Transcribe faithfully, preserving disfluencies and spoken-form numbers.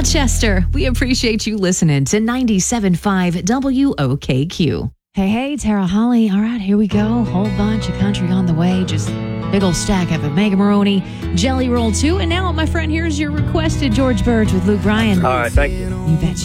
Rochester, we appreciate you listening to ninety-seven point five W O K Q. Hey, hey, Tara Holly. All right, here we go. Whole bunch of country on the way. Just big old stack of it. Mega Maroney, Jelly Roll two. And now, my friend, here's your requested George Burge with Luke Bryan. All right, thank you. You betcha.